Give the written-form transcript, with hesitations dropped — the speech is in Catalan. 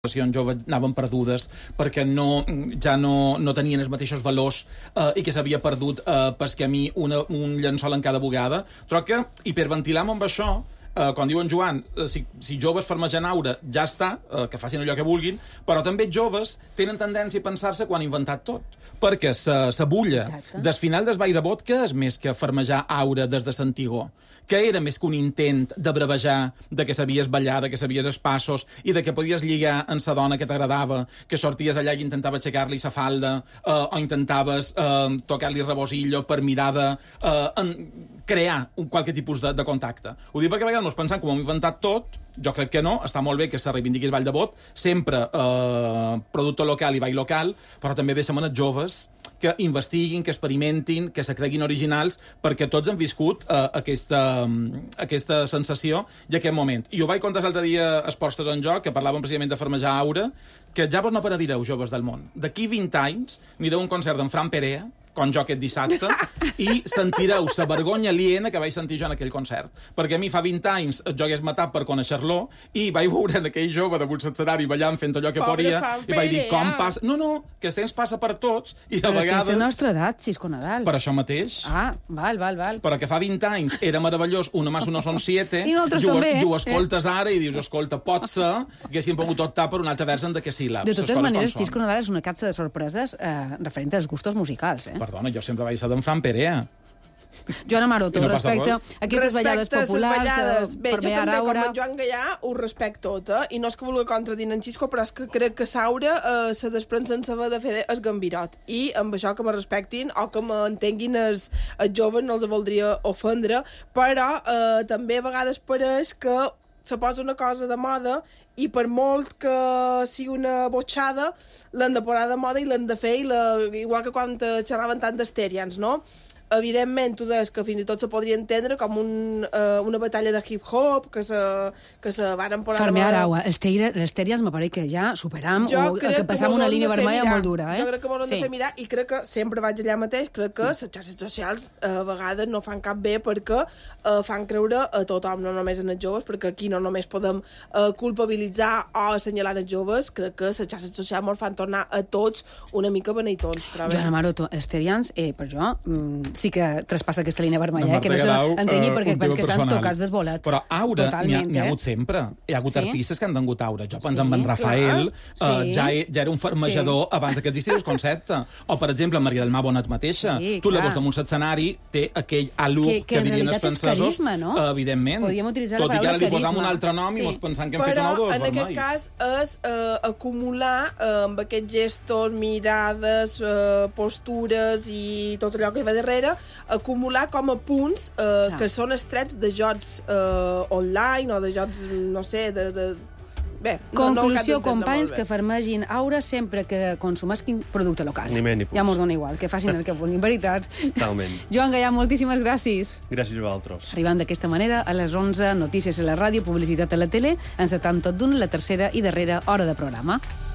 relacions joves anaven perdudes perquè ja no tenien els mateixos valors i que s'havia perdut perquè a mi un llençol en cada bugada. Però que hiperventilam amb això, quan diuen Joan, si joves farmegen aure, ja està, que facin allò que vulguin, però també joves tenen tendència a pensar-se quan han inventat tot. Perquè sa bulla del final del ball de bot, que és més que farmejar aure des de l'antigor? Que era més que un intent de bravejar, de que sabies ballar, de que sabies els passos i de que podies lligar amb la dona que t'agradava, que sorties allà i intentava aixecar-li la falda o intentaves tocar-li el rebosillo per mirar de crear qualque tipus de contacte. Ho dic perquè a vegades ens pensem que ho hem inventat tot. Jo crec que no, està molt bé que se reivindiqui el ball de bot, sempre producte local i ball local, però també deixem els joves que investiguin, que experimentin, que se creguin originals, perquè tots han viscut aquesta sensació i aquest moment. I ho vaig contar l'altre dia a Esports en Joc, que parlàvem precisament de farmejar aure, que ja vos no paradireu, joves del món. D'aquí 20 anys anireu a un concert d'en Fran Perea, com jo aquest dissabte, i sentireu la vergonya aliena que vaig sentir jo en aquell concert. Perquè a mi fa 20 anys jo hagués matat per conèixer-lo i vaig veure en aquell jove damunt l'escenari ballant fent allò que podia i vaig dir, com passa... No, que el temps passa per tots i de vegades... Però té la nostra edat, Xisco Nadal. Per això mateix. Ah, val. Però que fa 20 anys era meravellós, uno más uno son 7, i nosaltres també. I ho escoltes ara i dius, escolta, pot ser que haguéssim pogut optar per un altre vers en de que síl·labs. De totes maneres, Xisco Nadal és una capsa de sorpreses referent als gustos musicals, Perdona, jo sempre vaig ser d'en Fran Perea. Joana Maroto, respecte a aquestes ballades populars, bé, jo també, com en Joan Gallà, ho respecto tot, i no és que vulgui contradir en Xisco, però és que crec que Saura se desprèn sense haver de fer el gambirot. I amb això que me respectin o que m'entenguin els joves no els voldria ofendre, però també a vegades pareix que se posa una cosa de moda i per molt que sigui una botxada, l'han de posar de moda i l'han de fer, igual que quan xerraven tant d'esterians, no? Evidentment, tu deies que fins i tot se podria entendre com una batalla de hip-hop, que se varen posar... Farmear aigua. L'Esterias me pareix que ja superam, o que passam una línia vermella molt dura. Jo crec que m'ho hem de fer mirar, i crec que sempre vaig allà mateix, crec que les xarxes socials a vegades no fan cap bé perquè fan creure a tothom, no només en els joves, perquè aquí no només podem culpabilitzar o assenyalar els joves, crec que les xarxes socials ens fan tornar a tots una mica beneitons. Joana Maroto, Esterians, per jo... sí que traspassa aquesta línia vermella, que no s'entengui perquè penso que estan tocats desvolats. Però aure n'hi ha hagut sempre. Hi ha hagut artistes que han tingut aure. Jo penso en Rafael, ja era un farmejador abans que existís el concepte. O, per exemple, Maria del Mar Bonet mateixa. Tu la veus damunt l'escenari, té aquell aluf que dirien els francesos. Evidentment. Tot i que ara li posam un altre nom i mos pensam que hem fet un ou de vermell. Però en aquest cas és acumular amb aquests gestos, mirades, postures i tot allò que va darrere, acumular com a punts que són estrets de jocs online o de jocs, no sé, Bé, conclusió, companys, que farmegin aure sempre que consumessin producte local. Ni més ni puix. Ja mos dona igual, que facin el que vulguin, veritat. Totalment. Joan Gallà, moltíssimes gràcies. Gràcies a vosaltres. Arribant d'aquesta manera, a les 11, notícies a la ràdio, publicitat a la tele, encetant tot d'un, la tercera i darrera hora de programa.